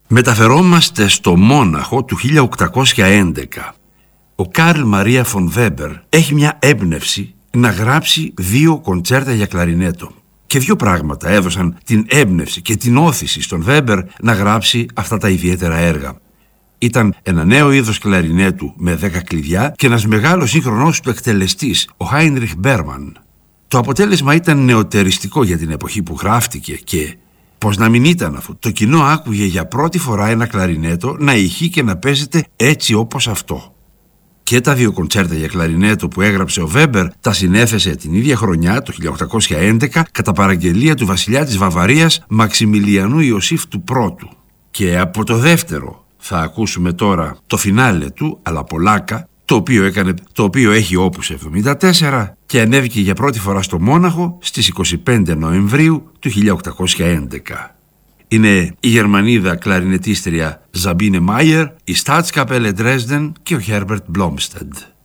Μεταφερόμαστε στο Μόναχο του 1811. Ο Καρλ Μαρία φον Βέμπερ έχει μια έμπνευση να γράψει 2 κοντσέρτα για κλαρινέτο. Και 2 πράγματα έδωσαν την έμπνευση και την όθηση στον Βέμπερ να γράψει αυτά τα ιδιαίτερα έργα. Ήταν ένα νέο είδος κλαρινέτου με 10 κλειδιά και ένας μεγάλος σύγχρονος του εκτελεστής, ο Χάινριχ Μπέρμαν. Το αποτέλεσμα ήταν νεωτεριστικό για την εποχή που γράφτηκε και πώς να μην ήταν, αφού το κοινό άκουγε για πρώτη φορά ένα κλαρινέτο να ηχεί και να παίζεται έτσι όπως αυτό. Και τα 2 κοντσέρτα για κλαρινέτο που έγραψε ο Βέμπερ τα συνέθεσε την ίδια χρονιά, το 1811, κατά παραγγελία του βασιλιά της Βαβαρίας Μαξιμιλιανού Ιωσήφ του Πρώτου. Και από το δεύτερο θα ακούσουμε τώρα το φινάλε του, αλλά Πολάκα, το οποίο έχει όπους 74 και ανέβηκε για πρώτη φορά στο Μόναχο στις 25 Νοεμβρίου του 1811. Είναι η Γερμανίδα κλαρινετίστρια Ζαμπίνε Μάιερ, η Staatskapelle Dresden και ο Herbert Blomstedt.